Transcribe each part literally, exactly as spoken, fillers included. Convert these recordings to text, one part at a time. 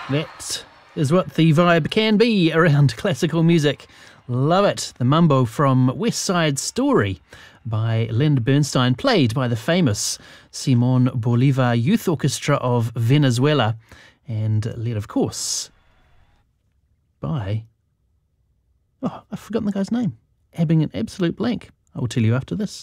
That is what the vibe can be around classical music. Love it. The mambo from West Side Story by Leonard Bernstein, played by the famous Simon Bolivar Youth Orchestra of Venezuela, and led, of course, by... Oh, I've forgotten the guy's name. Having an absolute blank. I will tell you after this.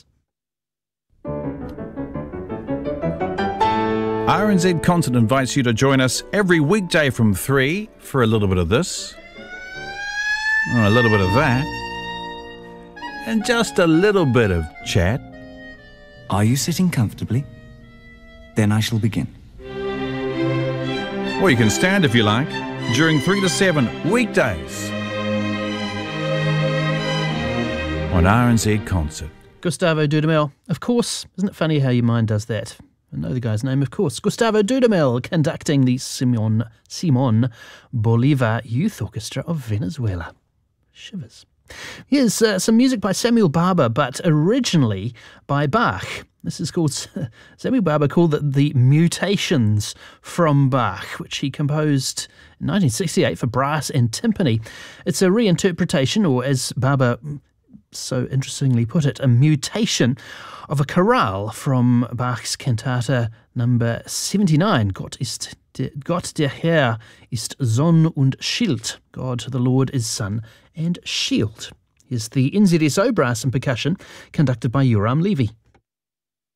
R N Z Concert invites you to join us every weekday from three for a little bit of this, or a little bit of that, and just a little bit of chat. Are you sitting comfortably? Then I shall begin. Or you can stand if you like, during three to seven weekdays on R N Z Concert. Gustavo Dudamel. Of course, isn't it funny how your mind does that? I know the guy's name, of course. Gustavo Dudamel conducting the Simon, Simon Bolivar Youth Orchestra of Venezuela. Shivers. Here's uh, some music by Samuel Barber, but originally by Bach. This is called, Samuel Barber called it the Mutations from Bach, which he composed in nineteen sixty-eight for brass and timpani. It's a reinterpretation, or as Barber so interestingly put it, a mutation of a chorale from Bach's cantata number seventy-nine, Gott ist der, Gott der Herr ist Sonn und Schild. God the Lord is Sun and Shield. Here's the N Z S O brass and percussion, conducted by Yoram Levy.